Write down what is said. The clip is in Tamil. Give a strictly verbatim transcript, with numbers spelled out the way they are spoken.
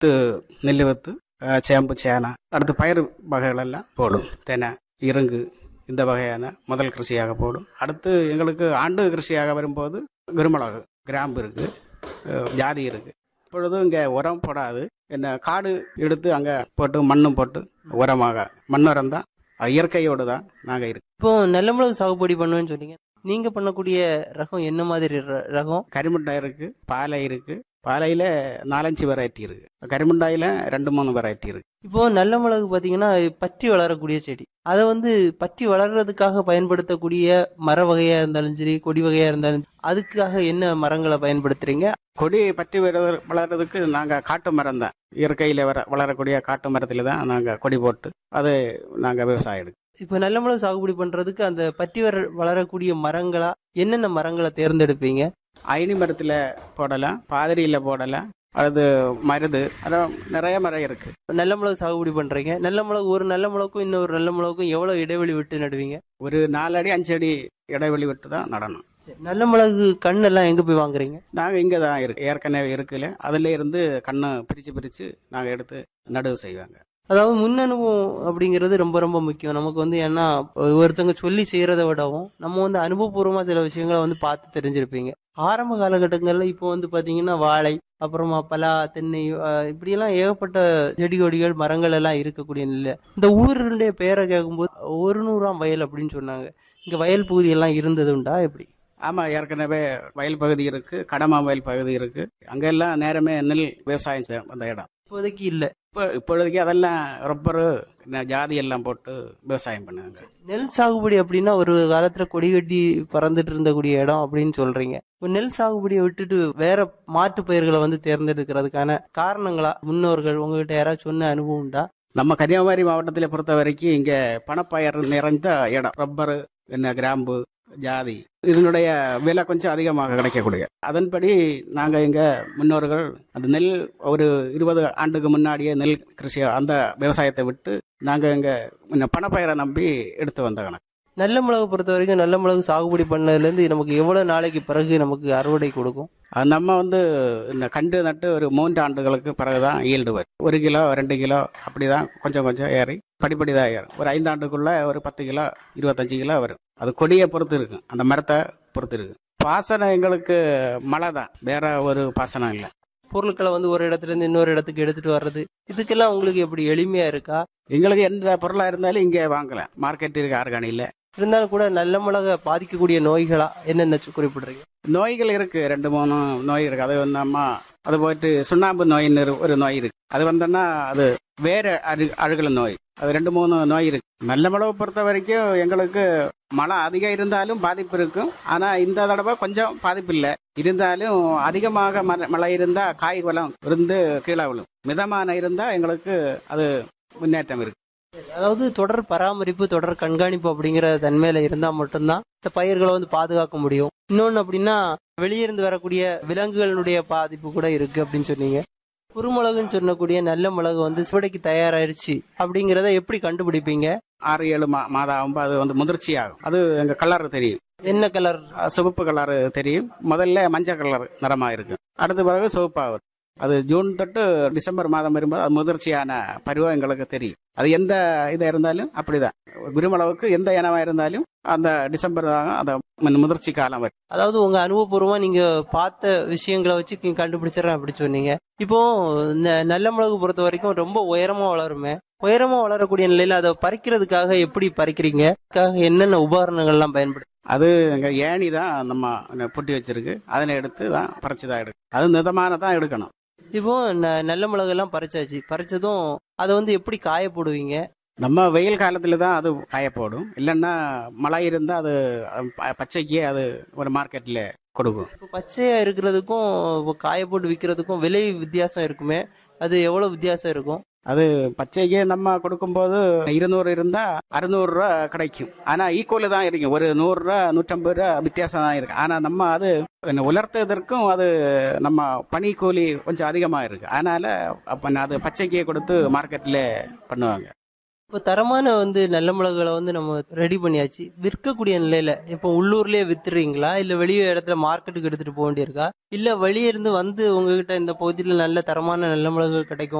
வித்து நெல் வித்து அஹ், சேம்பு சேனை அடுத்து பயிர் வகைகள் எல்லாம் போடும். தெனை, இருங்கு இந்த வகையான முதல் கிருஷியாக போடும். அடுத்து எங்களுக்கு ஆண்டு கிருஷியாக வரும்போது குருமிளகு, கிராம்பு இருக்கு, அஹ், ஜாதி இருக்கு. இப்பொழுதும் இங்கே உரம் போடாது, என்ன காடு எடுத்து அங்கே போட்டு மண்ணும் போட்டு உரமாக மண் உரம் தான், இயற்கையோடு தான் நாங்கள் இருக்கு. இப்போ நல்ல மிளகு சாகுபடி பண்ணுவேன்னு சொன்னீங்க. நீங்க பண்ணக்கூடிய ரகம் என்ன மாதிரி ர- ரகம்? கரிமுண்டை இருக்கு, பாலை இருக்கு. பாலையில நாலஞ்சு வெரைட்டி இருக்கு, கரிமுண்டாயில ரெண்டு மூணு வெரைட்டி இருக்கு. இப்போ நல்ல மிளகு பாத்தீங்கன்னா பற்றி வளரக்கூடிய செடி. அதை வந்து பற்றி வளர்றதுக்காக பயன்படுத்தக்கூடிய மர வகையா இருந்தாலும் சரி, கொடி வகையா இருந்தாலும் சரி, அதுக்காக என்ன மரங்களை பயன்படுத்துறீங்க? கொடி பற்றி வளர- வளர்றதுக்கு நாங்கள் காட்டு மரம் தான், இயற்கையில் வர வளரக்கூடிய காட்டு மரத்தில் தான் நாங்கள் கொடி போட்டு அது நாங்கள் விவசாயம் எடுக்கிறோம். இப்போ நல்ல மிளகு சாகுபடி பண்றதுக்கு அந்த பற்றி வர வளரக்கூடிய மரங்களா என்னென்ன மரங்களை தேர்ந்தெடுப்பீங்க? ஐனி மரத்தில் போடலாம், பாதிரியில் போடலாம், அது மருது, அதான் நிறைய மரம் இருக்கு. நல்ல மிளகு சாகுபடி பண்றீங்க. நல்ல மிளகு ஒரு நல்ல மிளகும் இன்னொரு நல்ல மிளகும் எவ்வளவு இடைவெளி விட்டு நடுவீங்க? ஒரு நாலு அடி அஞ்சு அடி இடைவெளி விட்டு தான் நடணும். சரி, நல்ல மிளகு கண் எல்லாம் எங்க போய் வாங்குறீங்க? நாங்கள் இங்கே தான் இருக்கு, ஏற்கனவே இருக்குல்ல, அதில் இருந்து கண்ணை பிரித்து பிரித்து நாங்கள் எடுத்து நடவு செய்வாங்க. அதாவது முன் அனுபவம் அப்படிங்கிறது ரொம்ப ரொம்ப முக்கியம் நமக்கு வந்து. ஏன்னா ஒருத்தங்க சொல்லி செய்யறதை விடவும் நம்ம வந்து அனுபவபூர்வமா சில விஷயங்களை வந்து பார்த்து தெரிஞ்சிருப்பீங்க. ஆரம்ப காலகட்டங்கள்ல இப்போ வந்து பாத்தீங்கன்னா வாழை, அப்புறமா பலா, தென்னை, அஹ் இப்படியெல்லாம் ஏகப்பட்ட செடி கொடிகள் மரங்கள் எல்லாம் இருக்கக்கூடிய நிலை. இந்த ஊருடைய பெயரை கேட்கும்போது ஒரு நூறாம் வயல் அப்படின்னு சொன்னாங்க. இங்க வயல் பகுதி எல்லாம் இருந்தது உண்டா எப்படி? ஆமாம், ஏற்கனவே வயல் பகுதி இருக்கு, கடமா வயல் பகுதி இருக்கு. அங்கெல்லாம் நேரமே நெல் விவசாயம் செய்யும் அந்த இடம். இப்போதைக்கு இல்ல. இப்போ இப்பொழுதைக்கு அதெல்லாம் ரப்பரு ந- ஜாதி எல்லாம் போட்டு விவசாயம் பண்ணுவாங்க. நெல் சாகுபடி அப்படின்னா ஒரு காலத்துல கொடி கட்டி பறந்துட்டு இருந்தக்கூடிய இடம் அப்படின்னு சொல்றீங்க. இப்போ நெல் சாகுபடியை விட்டுட்டு வேற மாட்டு பயிர்களை வந்து தேர்ந்தெடுக்கிறதுக்கான காரணங்களா முன்னோர்கள் உங்ககிட்ட யாராவது சொன்ன அனுபவம் உண்டா? நம்ம கன்னியாகுமரி மாவட்டத்தில் பொறுத்த வரைக்கும் இங்கே பணப்பயிர் நிறைந்த இடம். ரப்பரு, என்ன கிராம்பு, ஜாதி இதனுடைய விலை கொஞ்சம் அதிகமாக கிடைக்கக்கூடிய. அதன்படி நாங்கள் இங்கே முன்னோர்கள் அந்த நெல் ஒரு இருபது ஆண்டுக்கு முன்னாடியே நெல் கிருஷி அந்த விவசாயத்தை விட்டு நாங்கள் இங்கே பணப்பயிரை நம்பி எடுத்து வந்த கணக்கு. நல்ல மிளகு பொறுத்த வரைக்கும் நல்ல மிளகு சாகுபடி பண்ணதுலேருந்து நமக்கு எவ்வளவு நாளைக்கு பிறகு நமக்கு அறுவடை கொடுக்கும்? அது நம்ம வந்து இந்த கண்டு நட்டு ஒரு மூன்று ஆண்டுகளுக்கு பிறகுதான் ஈல்டு வரும். ஒரு கிலோ ரெண்டு கிலோ அப்படிதான் கொஞ்சம் கொஞ்சம் ஏறி படிப்படி தான் ஏறும். ஒரு ஐந்தாண்டுக்குள்ள ஒரு பத்து கிலோ இருபத்தஞ்சு கிலோ வரும். அது கொடியை பொறுத்து இருக்கும், அந்த மரத்தை பொறுத்து இருக்கு. பாசனம் எங்களுக்கு மழை தான், வேற ஒரு பாசனம் இல்லை. பொருட்களை வந்து ஒரு இடத்துல இருந்து இன்னொரு இடத்துக்கு எடுத்துட்டு வர்றது இதுக்கெல்லாம் உங்களுக்கு எப்படி எளிமையா இருக்கா? எங்களுக்கு எந்த பொருளா இருந்தாலும் இங்கே வாங்கலாம், மார்க்கெட் இருக்கு ஆர்கானியில். இருந்தாலும் கூட நல்ல மிளகை பாதிக்கக்கூடிய நோய்களா என்னென்ன குறிப்பிடுறீங்க? நோய்கள் இருக்கு, ரெண்டு மூணு நோய் இருக்கு. அது வந்து அம்மா அது போயிட்டு சுண்ணாம்பு நோயின்னு ஒரு- ஒரு நோய் இருக்கு. அது வந்தோன்னா அது வேற அழு அழுகல நோய். அது ரெண்டு மூணு நோய் இருக்கு. நல்ல மிளகு பொறுத்த வரைக்கும் எங்களுக்கு மழை அதிகம் இருந்தாலும் பாதிப்பு இருக்கும். ஆனா இந்த தடவை கொஞ்சம் பாதிப்பு இல்லை. இருந்தாலும் அதிகமாக ம- மழை இருந்தா காய் வளம் இருந்து கீழே விழும். மிதமான இருந்தா எங்களுக்கு அது முன்னேற்றம் இருக்கு. அதாவது தொடர் பராமரிப்பு, தொடர் கண்காணிப்பு அப்படிங்கிற தன்மையில இருந்தா மட்டும்தான் இந்த பயிர்களை வந்து பாதுகாக்க முடியும். இன்னொன்னு அப்படின்னா வெளியே இருந்து வரக்கூடிய விலங்குகளுடைய பாதிப்பு கூட இருக்கு அப்படின்னு சொன்னீங்க. குறுமிளகுன்னு சொல்லக்கூடிய நல்ல மிளகு வந்து சிவடைக்கு தயாராயிருச்சு அப்படிங்கிறத எப்படி கண்டுபிடிப்பீங்க? ஆறு ஏழு மா மாதம் ஆகும்போது அது வந்து முதிர்ச்சி ஆகும். அது எங்க கலர் தெரியும். என்ன கலர்? அஹ் சிவப்பு கலர் தெரியும். முதல்ல மஞ்சள் கலர் நிறமா இருக்கும், அடுத்த பிறகு சிவப்பாகும். அது ஜூன் தொட்டு டிசம்பர் மாதம் வரும்போது அது முதிர்ச்சியான பருவம் எங்களுக்கு தெரியும். அது எந்த இதாக இருந்தாலும் அப்படிதான். குருமிளவுக்கு எந்த இனமா இருந்தாலும் அந்த டிசம்பர் தான் அந்த முதிர்ச்சி காலம் வரும். அதாவது உங்க அனுபவபூர்வமா நீங்க பார்த்த விஷயங்களை வச்சு நீங்க கண்டுபிடிச்சிடறேன் அப்படி சொன்னீங்க. இப்போ இந்த நல்ல மிளகு பொறுத்த வரைக்கும் ரொம்ப உயரமா வளருமே, உயரமா வளரக்கூடிய நிலையில அதை பறிக்கிறதுக்காக எப்படி பறிக்கிறீங்க? அதுக்காக என்னென்ன உபகரணங்கள்லாம் பயன்படுது? அது எங்க ஏணி தான் நம்ம புட்டி வச்சிருக்கு, அதில் எடுத்து தான் பறிச்சு தான் எடுக்கும். அது மிதமான தான் எடுக்கணும். இப்போ ந- நல்ல மிளகு எல்லாம் பறிச்சாச்சு. பறிச்சதும் அதை வந்து எப்படி காய போடுவீங்க? நம்ம வெயில் காலத்துல தான் அது காயப்போடும். இல்லைன்னா மழை இருந்தா அது ப- பச்சைக்கே அது ஒரு மார்க்கெட்ல கொடுக்கும். இப்போ பச்சையா இருக்கிறதுக்கும் இப்போ காய போட்டு விற்கிறதுக்கும் விலை வித்தியாசம் இருக்குமே, அது எவ்வளவு வித்தியாசம் இருக்கும்? அது பச்சைக்கே நம்ம கொடுக்கும்போது இருநூறு இருந்தா அறுநூறு ரூபா கிடைக்கும். ஆனா ஈக்குவலு தான் இருக்கும், ஒரு நூறு ரூபா நூற்றம்பது ரூபா வித்தியாசம் தான் இருக்கு. ஆனா நம்ம அது என்ன உலர்த்ததற்கும் அது நம்ம பனி கூலி கொஞ்சம் அதிகமா இருக்கு. அதனால அப்ப அது பச்சைக்கே கொடுத்து மார்க்கெட்ல பண்ணுவாங்க. இப்போ தரமான வந்து நல்ல மிளகுகளை வந்து நம்ம ரெடி பண்ணியாச்சு, விற்கக்கூடிய நிலையில இப்போ உள்ளூர்லயே வித்துறீங்களா, இல்ல வெளியே இடத்துல மார்க்கெட்டுக்கு எடுத்துட்டு போக வேண்டியிருக்கா, இல்ல வெளியே இருந்து வந்து உங்ககிட்ட இந்த பகுதியில் நல்ல தரமான நல்ல மிளகு கிடைக்கும்